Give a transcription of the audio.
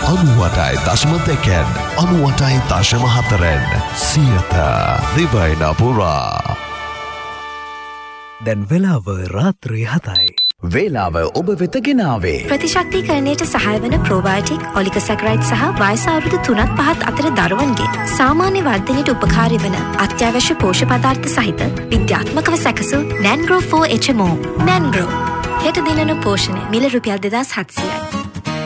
98.2 98.4 සියත දිවයින පුරා. දැන් වෙලාව රාත්‍රී 7යි. වේලාව ඔබ වෙත ගෙනාවේ ප්‍රතිශක්තිකරණයට සහාය වන ප්‍රෝබයෝටික් ඔලික සැකරයිඩ් සහ වයස අවුරුදු 3-5 අතර දරුවන්ගේ සාමාන්‍ය වර්ධනයට උපකාරී වන අත්‍යවශ්‍ය පෝෂ්‍ය පදාර්ථ සහිත විද්‍යාත්මකව සැකසූ නැන්ග්‍රෝ 4 HMO. නැන්ග්‍රෝ හෙට දිනන පෝෂණය මිල රුපියල් 2700යි.